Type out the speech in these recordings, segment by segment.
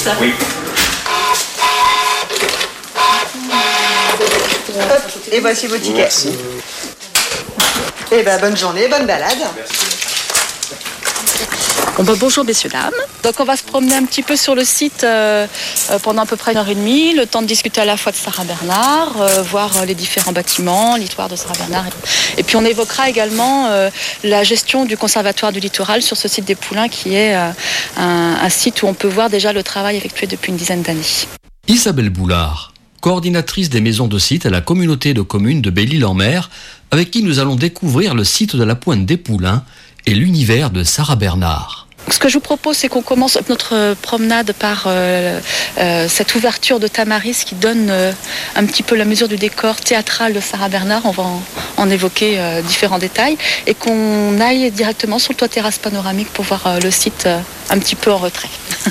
Oui. Hop, et voici vos tickets. Merci. Et bonne journée, bonne balade. Merci. Bonjour messieurs, dames. Donc on va se promener un petit peu sur le site pendant à peu près 1h30, le temps de discuter à la fois de Sarah Bernard, voir les différents bâtiments, l'histoire de Sarah Bernard. Et puis on évoquera également la gestion du conservatoire du littoral sur ce site des Poulains qui est un site où on peut voir déjà le travail effectué depuis une dizaine d'années. Isabelle Boulard, coordinatrice des maisons de site à la communauté de communes de Belle-Île-en-Mer, avec qui nous allons découvrir le site de la Pointe des Poulains et l'univers de Sarah Bernard. Ce que je vous propose, c'est qu'on commence notre promenade par cette ouverture de Tamaris qui donne un petit peu la mesure du décor théâtral de Sarah Bernard. On va en évoquer différents détails et qu'on aille directement sur le toit terrasse panoramique pour voir le site un petit peu en retrait.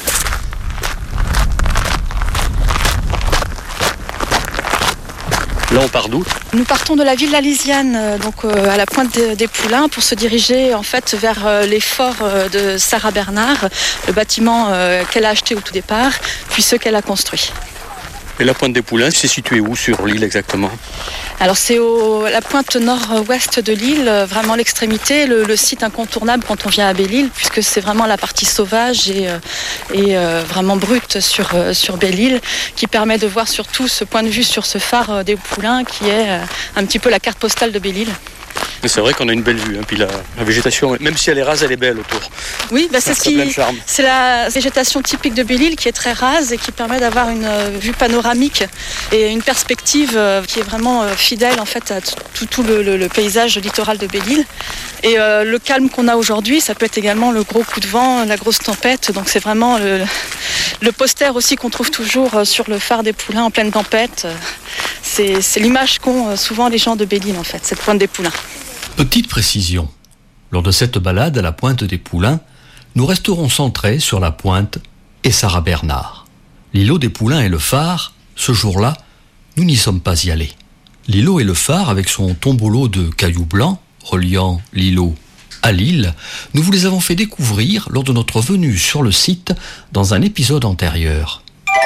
Là, on part d'où ? Nous partons de la ville d'Alisiane, donc à la pointe des Poulains, pour se diriger en fait vers les forts de Sarah Bernard, le bâtiment qu'elle a acheté au tout départ, puis ceux qu'elle a construits. Et la pointe des Poulains, c'est situé où sur l'île exactement ? Alors c'est la pointe nord-ouest de l'île, vraiment l'extrémité, le site incontournable quand on vient à Belle-Île, puisque c'est vraiment la partie sauvage et vraiment brute sur Belle-Île, qui permet de voir surtout ce point de vue sur ce phare des Poulains, qui est un petit peu la carte postale de Belle-Île. Mais c'est vrai qu'on a une belle vue, hein. Puis la végétation, même si elle est rase, elle est belle autour. Oui, c'est la végétation typique de Belle-Île qui est très rase et qui permet d'avoir une vue panoramique et une perspective qui est vraiment fidèle en fait à tout le paysage littoral de Belle-Île. Et le calme qu'on a aujourd'hui, ça peut être également le gros coup de vent, la grosse tempête. Donc c'est vraiment le poster aussi qu'on trouve toujours sur le phare des Poulains en pleine tempête. C'est l'image qu'ont souvent les gens de Belle-Île en fait, cette pointe des Poulains. Petite précision, lors de cette balade à la Pointe des Poulains, nous resterons centrés sur la pointe et Sarah Bernard. L'îlot des Poulains et le phare, ce jour-là, nous n'y sommes pas y allés. L'îlot et le phare, avec son tombolo de cailloux blancs, reliant l'îlot à l'île, nous vous les avons fait découvrir lors de notre venue sur le site dans un épisode antérieur.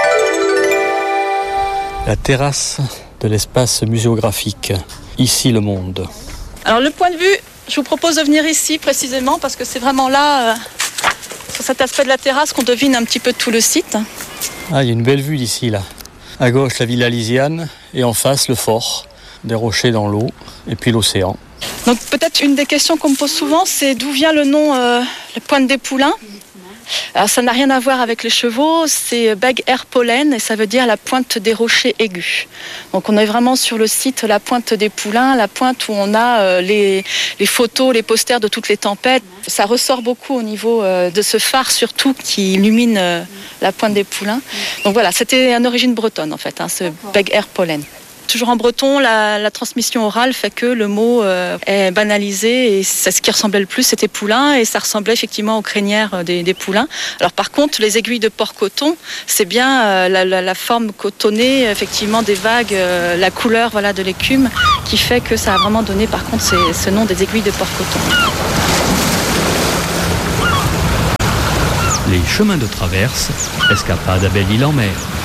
La terrasse de l'espace muséographique, ici le monde. Alors le point de vue, je vous propose de venir ici précisément parce que c'est vraiment là, sur cet aspect de la terrasse, qu'on devine un petit peu tout le site. Ah, il y a une belle vue d'ici là. À gauche la ville Alisiane et en face le fort, des rochers dans l'eau et puis l'océan. Donc peut-être une des questions qu'on me pose souvent, c'est d'où vient le nom la Pointe des Poulains. Alors ça n'a rien à voir avec les chevaux, c'est Beg Air Pollen et ça veut dire la pointe des rochers aigus. Donc on est vraiment sur le site la Pointe des Poulains, la pointe où on a les photos, les posters de toutes les tempêtes. Ça ressort beaucoup au niveau de ce phare surtout qui illumine la Pointe des Poulains. Donc voilà, c'était en origine bretonne en fait, ce Beg Air Pollen. Toujours en breton, la transmission orale fait que le mot est banalisé et c'est ce qui ressemblait le plus, c'était poulain et ça ressemblait effectivement aux crinières des poulains. Alors par contre, les aiguilles de porc-coton, c'est bien la forme cotonnée effectivement des vagues, la couleur de l'écume qui fait que ça a vraiment donné par contre ce nom des aiguilles de porc-coton. Les chemins de traverse, escapade à Belle-Île-en-Mer.